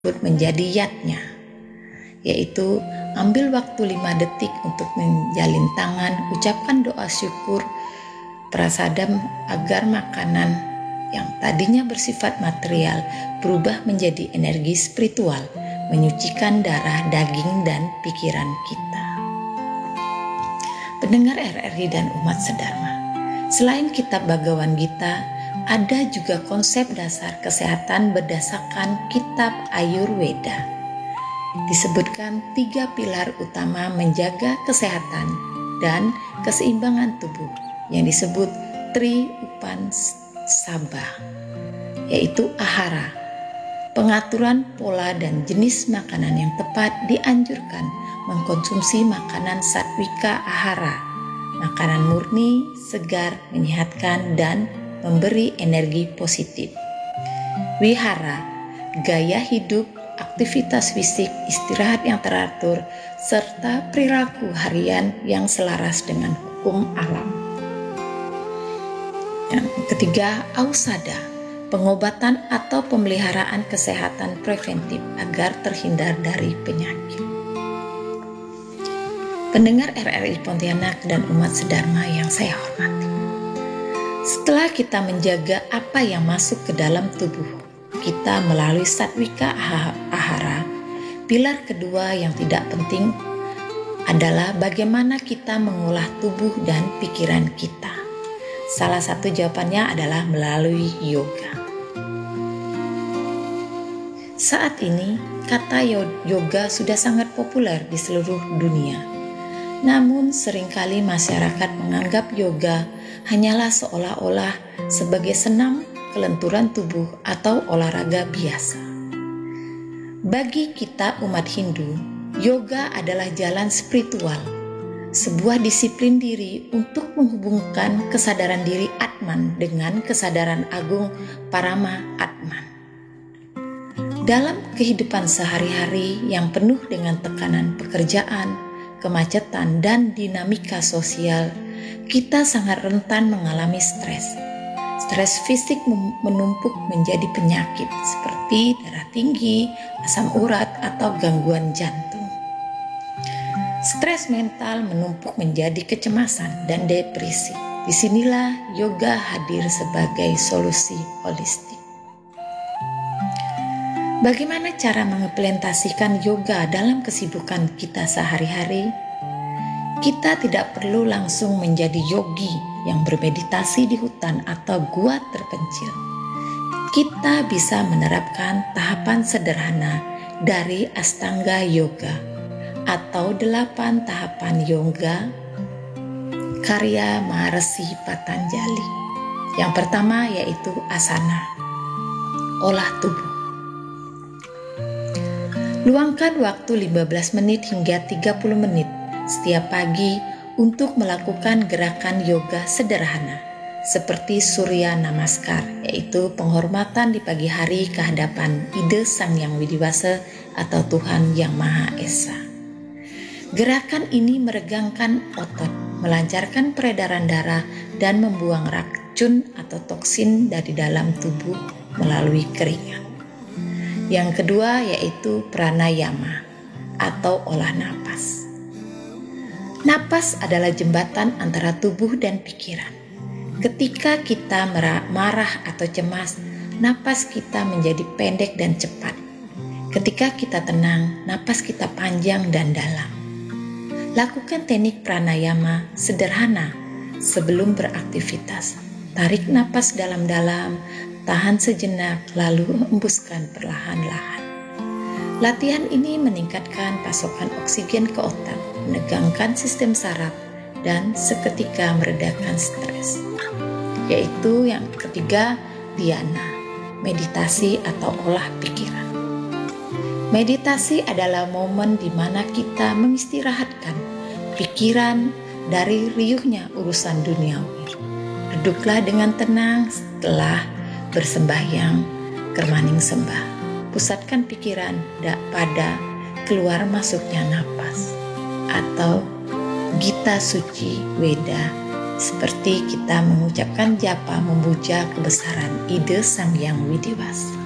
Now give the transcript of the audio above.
menjadi yatnya, yaitu ambil waktu 5 detik untuk menjalin tangan, ucapkan doa syukur prasadam agar makanan yang tadinya bersifat material berubah menjadi energi spiritual, menyucikan darah, daging, dan pikiran kita. Pendengar RRI dan umat sedharma, selain kitab Bhagavad Gita, ada juga konsep dasar kesehatan berdasarkan kitab Ayurveda. Disebutkan 3 pilar utama menjaga kesehatan dan keseimbangan tubuh yang disebut Tri Upanisaba, yaitu ahara. Pengaturan pola dan jenis makanan yang tepat dianjurkan mengkonsumsi makanan satwika ahara, makanan murni, segar, menyehatkan, dan memberi energi positif. Wihara, gaya hidup, aktivitas fisik, istirahat yang teratur, serta perilaku harian yang selaras dengan hukum alam. Yang ketiga, ausada, pengobatan atau pemeliharaan kesehatan preventif agar terhindar dari penyakit. Pendengar RRI Pontianak dan umat sedharma yang saya hormati, setelah kita menjaga apa yang masuk ke dalam tubuh kita melalui satwika ahara, pilar kedua yang tidak penting adalah bagaimana kita mengolah tubuh dan pikiran kita. Salah satu jawabannya adalah melalui yoga. Saat ini, kata yoga sudah sangat populer di seluruh dunia. Namun seringkali masyarakat menganggap yoga hanyalah seolah-olah sebagai senam kelenturan tubuh atau olahraga biasa. Bagi kita umat Hindu, yoga adalah jalan spiritual, sebuah disiplin diri untuk menghubungkan kesadaran diri Atman dengan kesadaran agung Parama Atman. Dalam kehidupan sehari-hari yang penuh dengan tekanan pekerjaan, kemacetan, dan dinamika sosial, kita sangat rentan mengalami stres. Stres fisik menumpuk menjadi penyakit seperti darah tinggi, asam urat, atau gangguan jantung. Stres mental menumpuk menjadi kecemasan dan depresi. Disinilah yoga hadir sebagai solusi holistik. Bagaimana cara mengimplementasikan yoga dalam kesibukan kita sehari-hari? Kita tidak perlu langsung menjadi yogi yang bermeditasi di hutan atau gua terpencil. Kita bisa menerapkan tahapan sederhana dari Astanga Yoga atau 8 tahapan yoga karya Maharishi Patanjali. Yang pertama yaitu asana, olah tubuh. Luangkan waktu 15 menit hingga 30 menit setiap pagi untuk melakukan gerakan yoga sederhana seperti Surya Namaskar, yaitu penghormatan di pagi hari kehadapan Ide Sang Yang Widiwasa atau Tuhan Yang Maha Esa. Gerakan ini meregangkan otot, melancarkan peredaran darah, dan membuang racun atau toksin dari dalam tubuh melalui keringat. Yang kedua yaitu pranayama atau olah napas. Napas adalah jembatan antara tubuh dan pikiran. Ketika kita marah atau cemas, napas kita menjadi pendek dan cepat. Ketika kita tenang, napas kita panjang dan dalam. Lakukan teknik pranayama sederhana sebelum beraktivitas. Tarik napas dalam-dalam, tahan sejenak, lalu hembuskan perlahan-lahan. Latihan ini meningkatkan pasokan oksigen ke otak, menegangkan sistem saraf, dan seketika meredakan stres. Yaitu yang ketiga, dhyana, meditasi atau olah pikiran. Meditasi adalah momen di mana kita mengistirahatkan pikiran dari riuhnya urusan duniawi. Duduklah dengan tenang setelah bersembahyang kermaning sembah. Pusatkan pikiran pada keluar masuknya napas atau Gita Suci Weda, seperti kita mengucapkan japa memuja kebesaran Ide Sang Yang Widiwasa.